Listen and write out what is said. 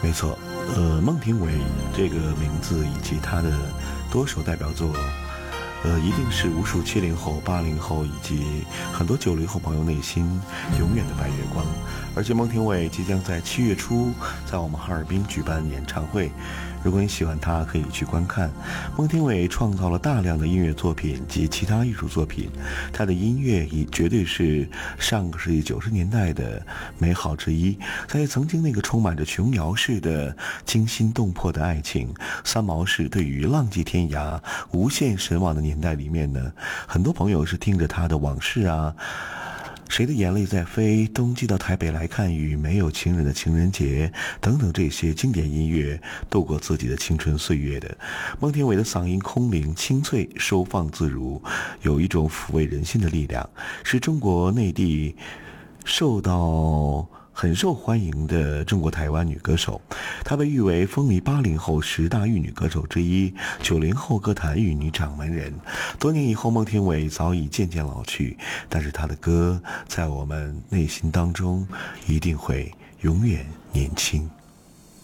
没错，孟庭苇这个名字以及她的多首代表作，一定是无数70后、80后以及很多90后朋友内心永远的白月光。而且孟庭苇即将在7月初在我们哈尔滨举办演唱会，如果你喜欢她，可以去观看。孟庭苇创造了大量的音乐作品及其他艺术作品，她的音乐也绝对是上个世纪90年代的美好之一。在曾经那个充满着琼瑶式的惊心动魄的爱情、三毛式对于浪迹天涯、无限神往的年代里面呢，很多朋友是听着她的往事啊，谁的眼泪在飞，冬季到台北来看雨，没有情人的情人节等等这些经典音乐度过自己的青春岁月的。孟庭苇的嗓音空灵清脆，收放自如，有一种抚慰人心的力量，是中国内地很受欢迎的中国台湾女歌手。她被誉为风靡80后10大玉女歌手之一，90后歌坛玉女掌门人。多年以后，孟庭苇早已渐渐老去，但是她的歌在我们内心当中一定会永远年轻。